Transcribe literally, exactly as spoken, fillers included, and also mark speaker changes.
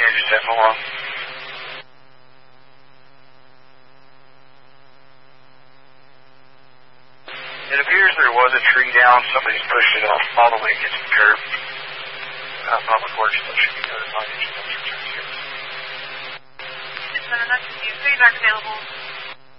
Speaker 1: Ranger ten one. It appears there was a tree down. Somebody's pushed it off all the way against the curb. Uh, public Works still should be notified.
Speaker 2: It's been enough to see if feedback available.